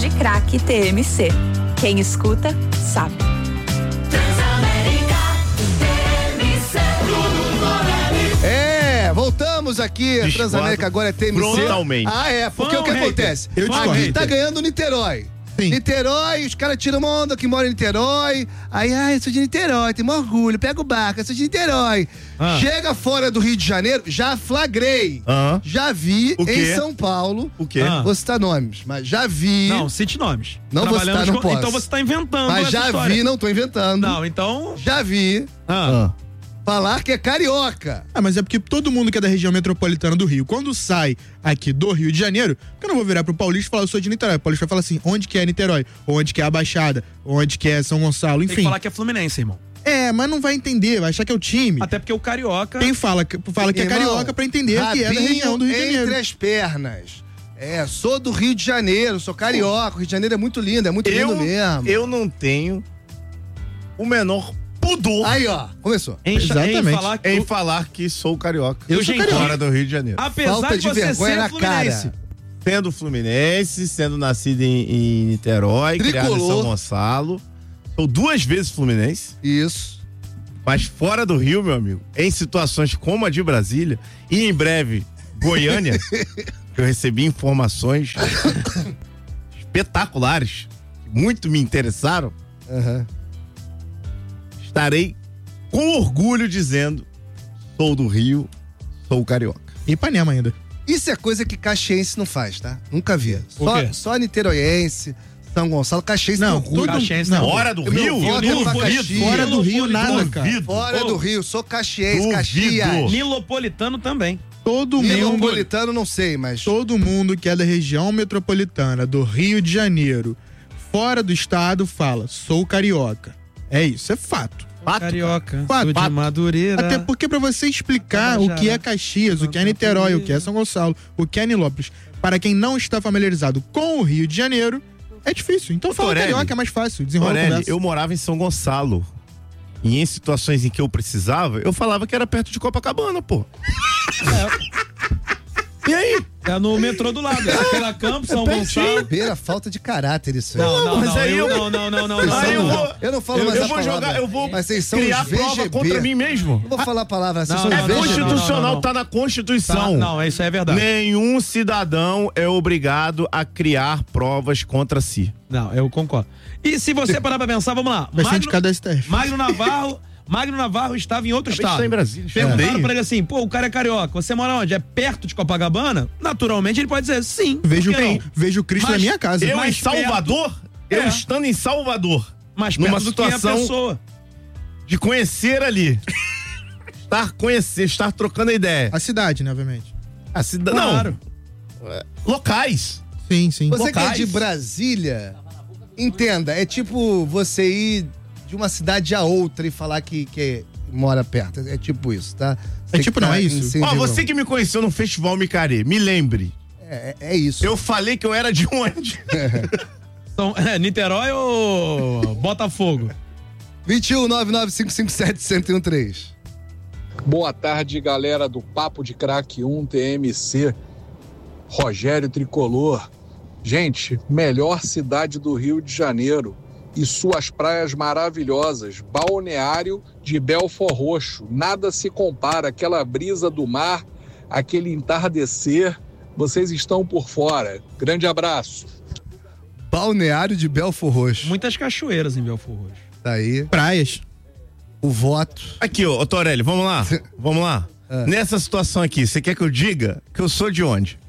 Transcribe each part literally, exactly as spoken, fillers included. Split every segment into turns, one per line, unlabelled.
de Craque T M C. Quem escuta, sabe.
É, voltamos aqui.
Discordo
Transamérica agora é T M C.
frontalmente.
Ah, é, porque
Fã
o que
ou hater?
acontece?
Eu discordo.
Aqui tá ganhando o Niterói.
Sim.
Niterói, os caras tiram uma onda que mora em Niterói. Aí, ai, eu sou de Niterói, tenho maior orgulho, pega o barco, eu sou de Niterói.
Ah.
Chega fora do Rio de Janeiro, já flagrei.
Ah.
Já vi
O quê?
em São Paulo.
O quê?
Ah.
Vou citar nomes, mas já vi.
Não, cite nomes.
Não vou
Trabalhamos
citar, não
com-
posso.
Então você tá inventando
Mas
essa
já
história.
vi, não tô inventando.
Não, então...
Já vi
Ah.
falar que é carioca.
Ah, mas é porque todo mundo que é da região metropolitana do Rio, quando sai aqui do Rio de Janeiro, que eu não vou virar pro paulista e falar, eu sou de Niterói. O paulista vai falar assim, onde que é Niterói? Onde que é a Baixada? Onde que é São Gonçalo?
Tem que
Enfim.
falar que é Fluminense, irmão.
É, mas não vai entender, vai achar que é o time.
Até porque o carioca...
Quem fala, que- fala que é
Irmão,
carioca pra entender que é da
rabinho
região do Rio de Janeiro.
entre as pernas. É, sou do Rio de Janeiro, sou carioca. O Rio de Janeiro é muito lindo, é muito lindo
Eu,
mesmo.
eu não tenho o menor pudor
Aí, ó, começou.
Em,
Exatamente.
em falar que
em
o-
falar que sou carioca.
Eu sou carioca.
Fora do Rio de Janeiro.
apesar
Falta
de
de
você
vergonha
ser
na
Fluminense.
cara.
Sendo fluminense, sendo nascido em, em Niterói, criado em
Tricolor.
São Gonçalo. Sou duas vezes fluminense,
Isso.
mas fora do Rio, meu amigo, em situações como a de Brasília e em breve Goiânia, eu recebi informações espetaculares, que muito me interessaram.
Aham.
Estarei com orgulho dizendo: sou do Rio, sou carioca.
E Ipanema ainda.
Isso é coisa que caxiense não faz, tá? Nunca vi.
O
Só,
quê?
só niteroiense, São Gonçalo, caxiense
Não,
tem orgulho.
todo-
Caxiense
não.
não.
Fora do
Eu meu
Rio?
voto é pra
Duvido.
Caxias.
Fora do Rio, nada,
Duvido.
cara.
Fora do Rio, sou caxiense,
Duvido.
Caxias.
Nilopolitano também.
Todo mundo,
Nilopolitano, não sei, mas...
todo mundo que é da região metropolitana do Rio de Janeiro, fora do estado, fala, sou carioca. É isso, é fato.
Fato,
Carioca.
Fato.
Sou de
Fato.
Madureira.
Até porque pra você explicar o que é Caxias, o que é Niterói, o que é São Gonçalo, o que é Nilópolis, para quem não está familiarizado com o Rio de Janeiro, é difícil. Então fala
Torelli,
carioca, é mais fácil, desenrola a
Torelli,
conversa.
eu morava em São Gonçalo. E em situações em que eu precisava, eu falava que era perto de Copacabana, pô. E aí?
É no metrô do lado. É pela Campos, São Gonçalo.
Beira falta de caráter isso aí.
Não, não,
mas
não.
aí
eu,
eu-
não, não, não, não,
Vocês
não.
são-
eu
não.
vou-
eu não falo
Eu,
mais
eu
a
vou
palavra.
jogar, eu vou
Mas vocês são
criar
os
prova
V G B.
contra mim mesmo.
Não vou falar a palavra, vocês
Não,
são
não,
os
É
não,
V G B.
constitucional,
não, não.
tá na Constituição.
Tá, não, isso é verdade.
Nenhum cidadão é obrigado a criar provas contra si.
Não, eu concordo. E se você parar pra pensar, vamos lá.
Vai ser
Magno,
indicado da S T F.
Magno Navarro, Magno Navarro estava em outro
Acabei de
estado.
estar em Brasília,
Perguntaram
estudei.
pra ele assim, pô, o cara é carioca, você mora onde? É perto de Copacabana? Naturalmente ele pode dizer sim.
Vejo,
por que não?
vejo o Cristo
Mas
na minha casa.
Eu em
mais
Salvador,
perto-
eu
É.
estando em Salvador,
Mas
numa
perto do que é a
situação
pessoa.
de conhecer ali, estar conhecer, estar trocando a ideia.
A cidade, né, obviamente.
A cida...
Claro.
Não, é, locais.
Sim, sim.
Você que é
locais.
de Brasília, entenda, é tipo você ir de uma cidade a outra e falar que, que mora perto. É tipo isso, tá? Você
É
que
tipo,
tá
não, é
em
isso.
São
Ó,
João.
você que me conheceu no Festival Micaré, me lembre.
É, é isso.
Eu falei que eu era de onde?
Então, é, Niterói ou Botafogo?
vinte e um, nove nove cinco cinco sete, um zero um três.
Boa tarde, galera do Papo de Craque um T M C. Rogério Tricolor. Gente, melhor cidade do Rio de Janeiro e suas praias maravilhosas. Balneário de Belford Roxo. Nada se compara. Aquela brisa do mar, aquele entardecer. Vocês estão por fora. Grande abraço.
Balneário de Belford Roxo.
Muitas cachoeiras em Belford Roxo.
Tá aí.
Praias.
O voto.
Aqui, ô, ô Torelli, vamos lá. Vamos lá.
É.
Nessa situação aqui, você quer que eu diga que eu sou de onde?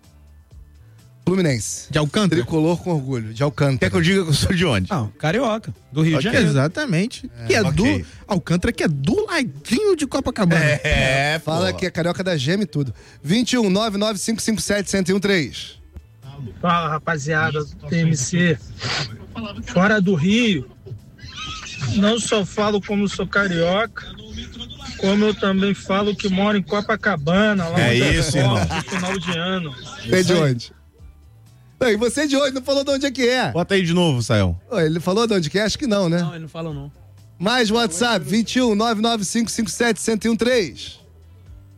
Fluminense.
De Alcântara.
Tricolor com orgulho. De Alcântara.
Quer que eu diga que eu sou de onde?
Não, carioca. Do Rio de
Ok.
Janeiro.
Exatamente. que é
ok.
do Alcântara, que é do ladinho de Copacabana.
É,
Fala
pô.
que é carioca da gema e tudo. vinte e um, nove nove cinco cinco sete, um zero um três.
Fala, rapaziada do T M C. Fora do Rio, não só falo como sou carioca, como eu também falo que moro em Copacabana, lá
É
onde eu
isso,
gosto,
irmão.
no final de ano.
Você é de onde? Não, e você é de onde? Não falou de onde é que é.
Bota aí de novo, Sayão.
Ô, ele falou de onde que é? Acho que não, né?
Não, ele não fala não.
Mais WhatsApp, vinte e um, nove nove cinco cinco sete, um zero um três.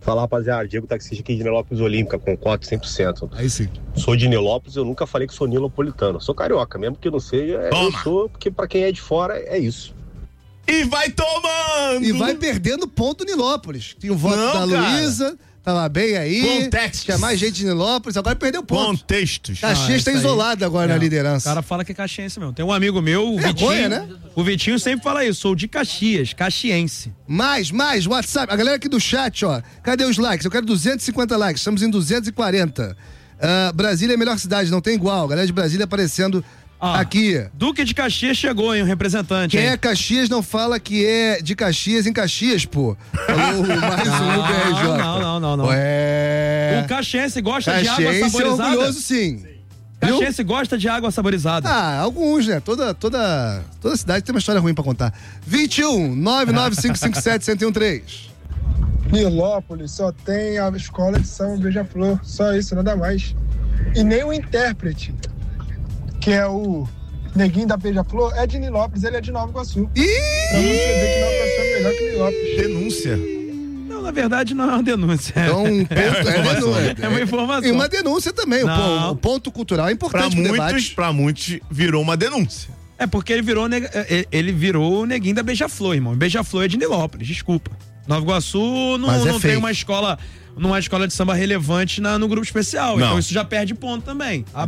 Fala, rapaziada, Diego taxista aqui de Nilópolis Olímpica, concordo cem por cento.
Aí sim.
Sou de Nilópolis, eu nunca falei que sou nilopolitano. Sou carioca, mesmo que não seja, é, eu sou, porque pra quem é de fora, é isso.
E vai tomando!
E vai perdendo ponto Nilópolis. Tinha o voto
Não,
da
cara.
Luísa, tava bem aí.
Contextos.
Tinha mais gente de Nilópolis, agora perdeu ponto.
Contextos.
Caxias
Ah,
tá
isso aí.
isolado agora na
É,
liderança.
O cara fala que é caxiense mesmo. Tem um amigo meu, o
Vergonha,
Vitinho.
né?
O Vitinho sempre fala isso, sou de Caxias, caxiense.
Mais, mais, WhatsApp. A galera aqui do chat, ó. Cadê os likes? Eu quero duzentos e cinquenta likes. Estamos em duzentos e quarenta. Uh, Brasília é a melhor cidade, não tem igual. A galera de Brasília aparecendo
Ah,
aqui.
Duque de Caxias chegou, hein, o representante.
Quem
hein?
é Caxias não fala que é de Caxias em Caxias, pô. Falou mais um do B R J.
Não, não, não, não.
Ué.
O caxiense gosta de água
Caxiense é
saborizada.
orgulhoso, sim. Viu?
Caxiense gosta de água saborizada.
Ah, alguns, né? Toda, toda, toda cidade tem uma história ruim pra contar. vinte e um, nove nove cinco cinco sete, um zero um três.
Nilópolis só tem a escola de São Beija-Flor, só isso, nada mais. E nem o intérprete, que é o neguinho da Beija-Flor, é de Nilópolis, ele é de Nova Iguaçu.
Ih!
Pra você ver que Nova Iguaçu é melhor que Nilópolis.
Denúncia.
Não, na verdade não é uma denúncia.
Então, um ponto, é, denúncia.
É uma informação.
E uma denúncia também. O,
Não.
pô, o ponto cultural é
Pra
importante pro
muitos,
debate.
pra muitos, virou uma denúncia.
É porque ele virou, neg... ele virou o neguinho da Beija-Flor, irmão. Beija-Flor é de Nilópolis, desculpa. Nova Iguaçu não,
Mas é
não tem
fake.
uma escola, uma escola de samba relevante na, no grupo especial.
Não.
Então isso já perde ponto também.